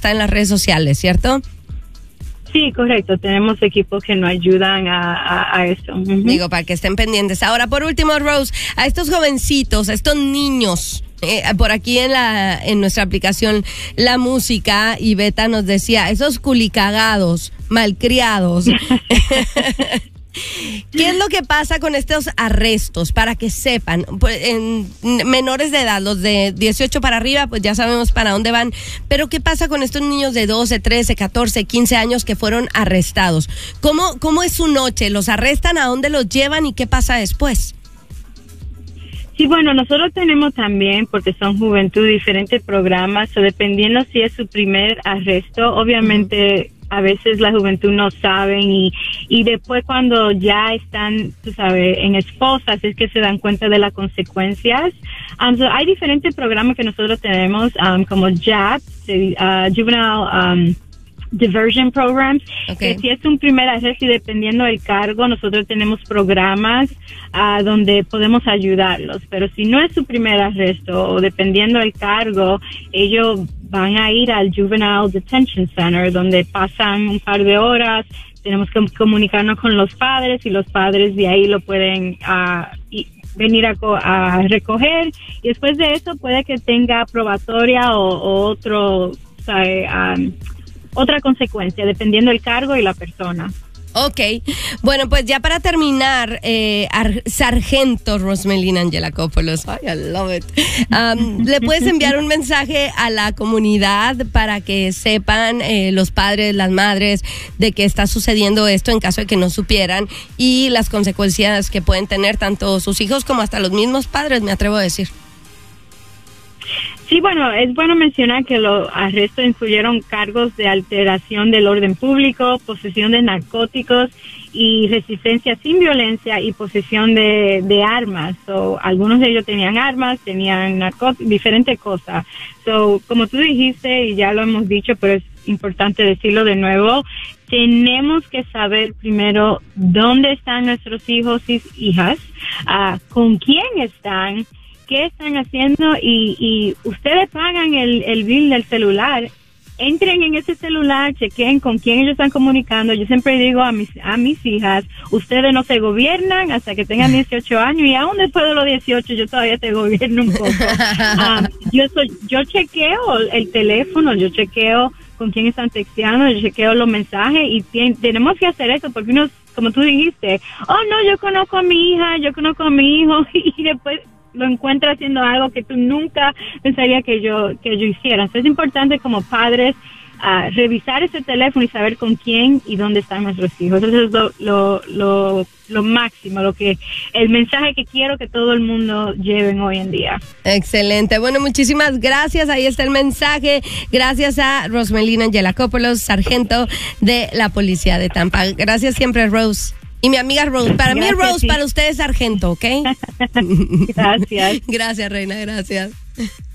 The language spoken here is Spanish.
está en las redes sociales, ¿cierto? Sí, correcto. Tenemos equipos que nos ayudan a eso. Digo, para que estén pendientes. Ahora, por último, Rose, a estos jovencitos, a estos niños, por aquí en nuestra aplicación La Música, y Beta nos decía, esos culicagados, malcriados. ¿Qué es lo que pasa con estos arrestos? Para que sepan, pues, en menores de edad, los de 18 para arriba, pues ya sabemos para dónde van, pero ¿qué pasa con estos niños de 12, 13, 14, 15 años que fueron arrestados? ¿Cómo es su noche? ¿Los arrestan? ¿A dónde los llevan? ¿Y qué pasa después? Sí, bueno, nosotros tenemos también, porque son juventud, diferentes programas, o dependiendo si es su primer arresto, obviamente a veces la juventud no saben y después cuando ya están, tú sabes, en esposas es que se dan cuenta de las consecuencias. So hay diferentes programas que nosotros tenemos, como JAP, Juvenile Diversion Programs, que si es un primer arresto y dependiendo del cargo, nosotros tenemos programas donde podemos ayudarlos, pero si no es su primer arresto o dependiendo del cargo, ellos van a ir al Juvenile Detention Center, donde pasan un par de horas, tenemos que comunicarnos con los padres y los padres de ahí lo pueden venir a recoger, y después de eso puede que tenga probatoria o otro, otra consecuencia, dependiendo del cargo y la persona. Ok, bueno, pues ya para terminar, Sargento Rosmelina Angelakopoulos, I love it. ¿Le puedes enviar un mensaje a la comunidad para que sepan los padres, las madres, de que está sucediendo esto en caso de que no supieran, y las consecuencias que pueden tener tanto sus hijos como hasta los mismos padres, me atrevo a decir? Sí, bueno, es bueno mencionar que los arrestos incluyeron cargos de alteración del orden público, posesión de narcóticos y resistencia sin violencia y posesión de armas. So, algunos de ellos tenían armas, tenían narcóticos, diferentes cosas. So, como tú dijiste, y ya lo hemos dicho, pero es importante decirlo de nuevo, tenemos que saber primero dónde están nuestros hijos y hijas, con quién están, qué están haciendo, y ustedes pagan el bill del celular. Entren en ese celular, chequen con quién ellos están comunicando. Yo siempre digo a mis hijas, ustedes no se gobiernan hasta que tengan 18 años, y aún después de los 18 yo todavía te gobierno un poco. Yo chequeo el teléfono, yo chequeo con quién están texteando, yo chequeo los mensajes, y tenemos que hacer eso porque uno, como tú dijiste, no, yo conozco a mi hija, yo conozco a mi hijo, y después lo encuentra haciendo algo que tú nunca pensaría que yo hiciera. Entonces es importante como padres revisar ese teléfono y saber con quién y dónde están nuestros hijos. Eso es lo máximo, el mensaje que quiero que todo el mundo lleven hoy en día. Excelente. Bueno, muchísimas gracias. Ahí está el mensaje. Gracias a Rosmelina Angelakopoulos, sargento de la policía de Tampa. Gracias siempre, Rose. Y mi amiga Rose, para mí Rose, sí. Para usted es sargento, ¿ok? Gracias. Gracias, reina, gracias.